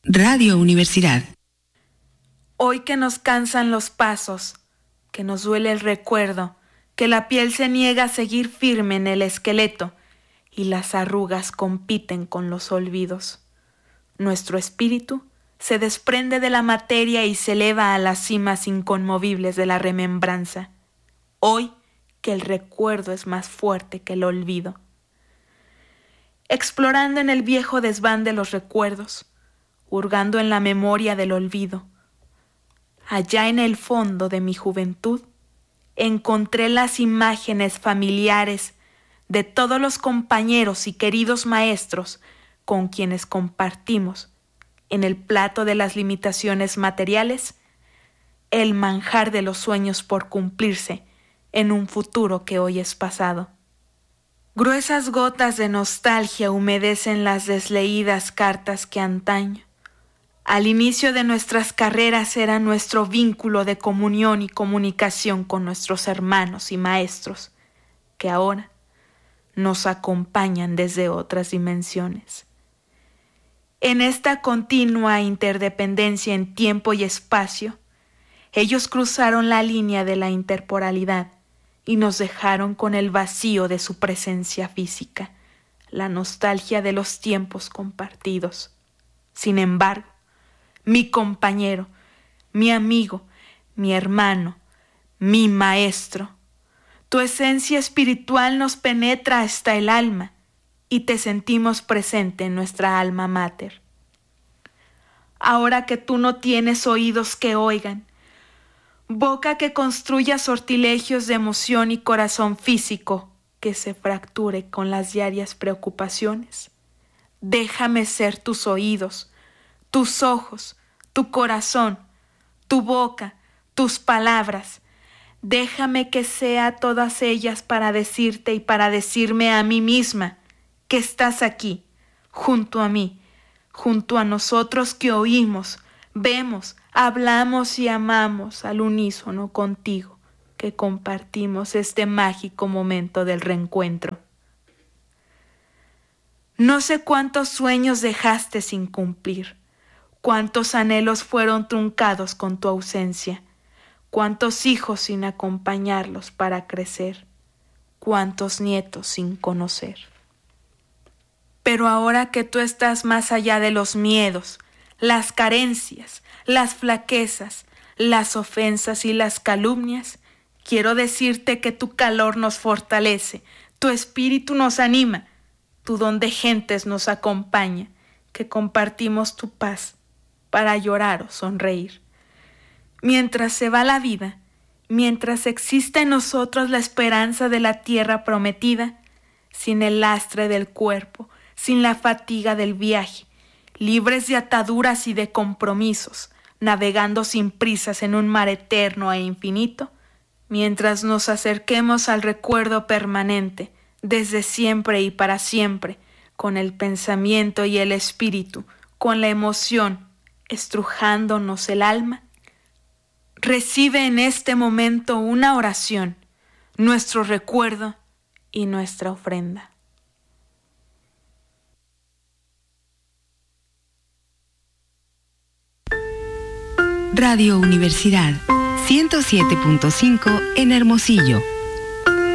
Radio Universidad. Hoy que nos cansan los pasos, que nos duele el recuerdo, que la piel se niega a seguir firme en el esqueleto y las arrugas compiten con los olvidos. Nuestro espíritu se desprende de la materia y se eleva a las cimas inconmovibles de la remembranza. Hoy que el recuerdo es más fuerte que el olvido. Explorando en el viejo desván de los recuerdos, hurgando en la memoria del olvido, allá en el fondo de mi juventud, encontré las imágenes familiares de todos los compañeros y queridos maestros con quienes compartimos, en el plato de las limitaciones materiales, el manjar de los sueños por cumplirse en un futuro que hoy es pasado. Gruesas gotas de nostalgia humedecen las desleídas cartas que antaño, al inicio de nuestras carreras, era nuestro vínculo de comunión y comunicación con nuestros hermanos y maestros, que ahora nos acompañan desde otras dimensiones. En esta continua interdependencia en tiempo y espacio, ellos cruzaron la línea de la interporalidad y nos dejaron con el vacío de su presencia física, la nostalgia de los tiempos compartidos. Sin embargo, mi compañero, mi amigo, mi hermano, mi maestro, tu esencia espiritual nos penetra hasta el alma y te sentimos presente en nuestra alma mater. Ahora que tú no tienes oídos que oigan, boca que construya sortilegios de emoción y corazón físico que se fracture con las diarias preocupaciones, déjame ser tus oídos, tus ojos, tu corazón, tu boca, tus palabras. Déjame que sea todas ellas para decirte y para decirme a mí misma que estás aquí, junto a mí, junto a nosotros que oímos, vemos, hablamos y amamos al unísono contigo, que compartimos este mágico momento del reencuentro. No sé cuántos sueños dejaste sin cumplir, cuántos anhelos fueron truncados con tu ausencia, cuántos hijos sin acompañarlos para crecer, cuántos nietos sin conocer. Pero ahora que tú estás más allá de los miedos, las carencias, las flaquezas, las ofensas y las calumnias, quiero decirte que tu calor nos fortalece, tu espíritu nos anima, tu don de gentes nos acompaña, que compartimos tu paz para llorar o sonreír. Mientras se va la vida, mientras existe en nosotros la esperanza de la tierra prometida, sin el lastre del cuerpo, sin la fatiga del viaje, libres de ataduras y de compromisos, navegando sin prisas en un mar eterno e infinito, mientras nos acerquemos al recuerdo permanente, desde siempre y para siempre, con el pensamiento y el espíritu, con la emoción, estrujándonos el alma, recibe en este momento una oración, nuestro recuerdo y nuestra ofrenda. Radio Universidad 107.5 en Hermosillo.